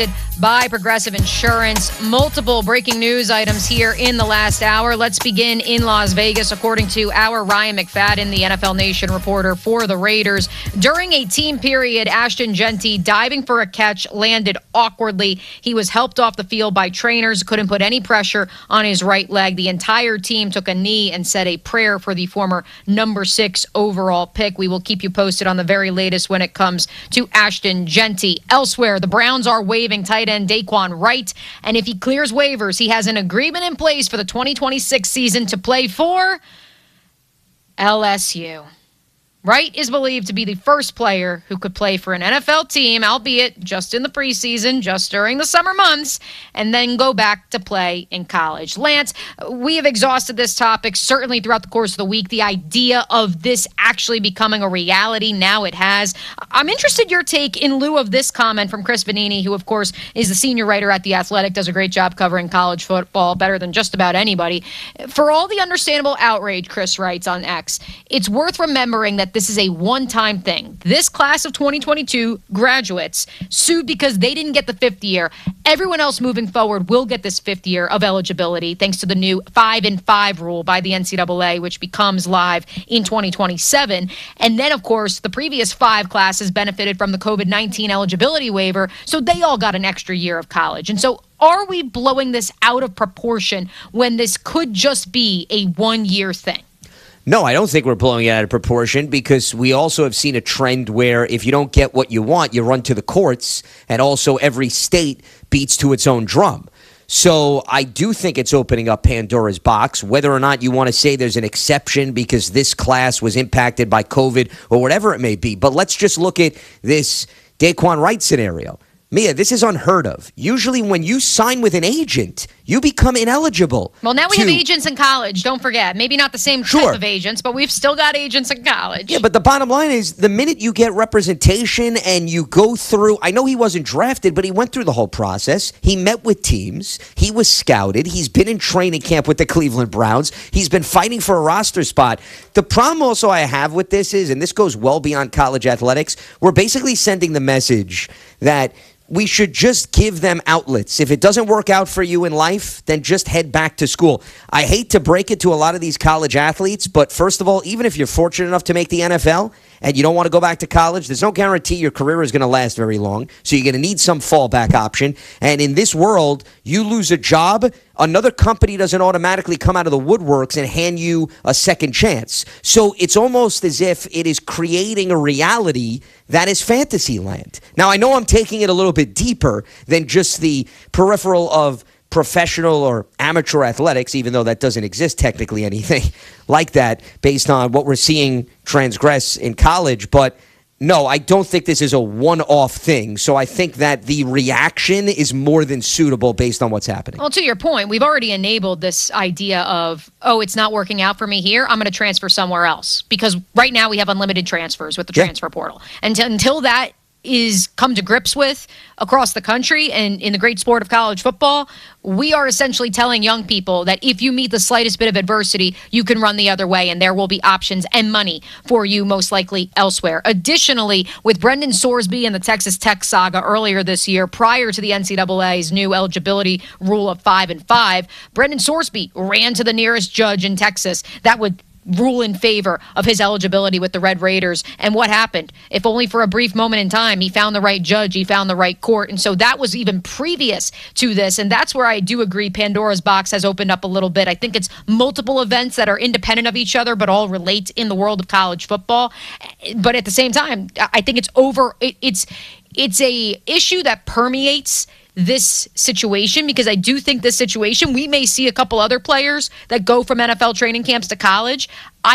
presented by Progressive Insurance. Multiple breaking news items here in the last hour. Let's begin in Las Vegas. According to our Ryan McFadden, the NFL Nation reporter for the Raiders, during a team period, Ashton Jeanty diving for a catch landed awkwardly. He was helped off the field by trainers, couldn't put any pressure on his right leg. The entire team took a knee and said a prayer for the former number 6 overall pick. We will keep you posted on the very latest when it comes to Ashton Jeanty. Elsewhere, the Browns are waiving tight end Daquan Wright, and if he clears waivers, he has an agreement in place for the 2026 season to play for LSU. Wright is believed to be the first player who could play for an NFL team, albeit just in the preseason, just during the summer months, and then go back to play in college. Lance, we have exhausted this topic certainly throughout the course of the week. The idea of this actually becoming a reality, now it has. I'm interested in your take in lieu of this comment from Chris Vanini, who, of course, is the senior writer at The Athletic, does a great job covering college football, better than just about anybody. For all the understandable outrage, Chris writes on X, it's worth remembering that this is a one-time thing. This class of 2022 graduates sued because they didn't get the 5th year. Everyone else moving forward will get this 5th year of eligibility thanks to the new 5-and-5 rule by the NCAA, which becomes live in 2027. And then, of course, the previous 5 classes benefited from the COVID-19 eligibility waiver, so they all got an extra year of college. And so are we blowing this out of proportion when this could just be a one-year thing? No, I don't think we're blowing it out of proportion, because we also have seen a trend where if you don't get what you want, you run to the courts, and also every state beats to its own drum. So I do think it's opening up Pandora's box, whether or not you want to say there's an exception because this class was impacted by COVID or whatever it may be. But let's just look at this Daquan Wright scenario. Mia, this is unheard of. Usually when you sign with an agent, you become ineligible. Well, now we have agents in college, don't forget. Maybe not the same type of agents, but we've still got agents in college. Yeah, but the bottom line is the minute you get representation and you go through, I know he wasn't drafted, but he went through the whole process. He met with teams. He was scouted. He's been in training camp with the Cleveland Browns. He's been fighting for a roster spot. The problem also I have with this is, and this goes well beyond college athletics, we're basically sending the message that we should just give them outlets. If it doesn't work out for you in life, then just head back to school. I hate to break it to a lot of these college athletes, but first of all, even if you're fortunate enough to make the NFL and you don't want to go back to college, there's no guarantee your career is going to last very long. So you're going to need some fallback option. And in this world, you lose a job, another company doesn't automatically come out of the woodworks and hand you a second chance. So it's almost as if it is creating a reality that is fantasy land. Now, I know I'm taking it a little bit deeper than just the peripheral of professional or amateur athletics, even though that doesn't exist technically anything like that based on what we're seeing transgress in college. But no, I don't think this is a one-off thing. So I think that the reaction is more than suitable based on what's happening. Well, to your point, we've already enabled this idea of, oh, it's not working out for me here, I'm going to transfer somewhere else. Because right now we have unlimited transfers with the transfer portal. And until that is come to grips with across the country and in the great sport of college football, we are essentially telling young people that if you meet the slightest bit of adversity, you can run the other way and there will be options and money for you most likely elsewhere. Additionally, with Brendan Sorsby and the Texas Tech saga earlier this year, prior to the NCAA's new eligibility rule of 5-and-5, Brendan Sorsby ran to the nearest judge in Texas that would rule in favor of his eligibility with the Red Raiders. And what happened? If only for a brief moment in time, he found the right judge, he found the right court. And so that was even previous to this. And that's where I do agree Pandora's box has opened up a little bit. I think it's multiple events that are independent of each other, but all relate in the world of college football. But at the same time, I think it's a issue that permeates this situation, because I do think this situation, we may see a couple other players that go from NFL training camps to college.